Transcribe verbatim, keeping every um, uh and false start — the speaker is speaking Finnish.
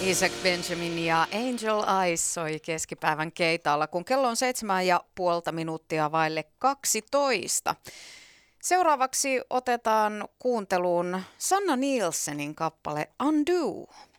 Isaac Benjamin ja Angel Eyes soi keskipäivän keitaalla, kun kello on seitsemän ja puolta minuuttia vaille kaksitoista. Seuraavaksi otetaan kuunteluun Sanna Nielsenin kappale Undo.